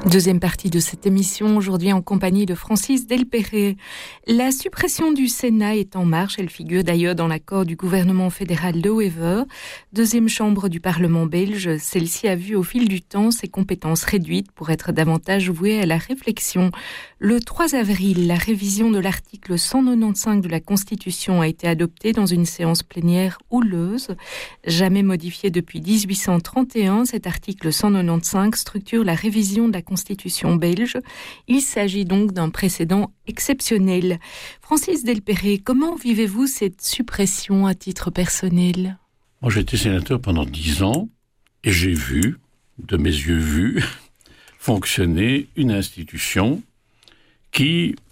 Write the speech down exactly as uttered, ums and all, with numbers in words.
Deuxième partie de cette émission, aujourd'hui en compagnie de Francis Delperrey. La suppression du Sénat est en marche, elle figure d'ailleurs dans l'accord du gouvernement fédéral de Wever. Deuxième chambre du Parlement belge, celle-ci a vu au fil du temps ses compétences réduites pour être davantage vouée à la réflexion. Le trois avril, la révision de l'article cent quatre-vingt-quinze de la Constitution a été adoptée dans une séance plénière houleuse. Jamais modifié depuis dix-huit cent trente et un, cet article cent quatre-vingt-quinze structure la révision de la Constitution belge. Il s'agit donc d'un précédent exceptionnel. Francis Delperrey, comment vivez-vous cette suppression à titre personnel ? Moi, j'ai été sénateur pendant dix ans et j'ai vu, de mes yeux vus, fonctionner une institution qui,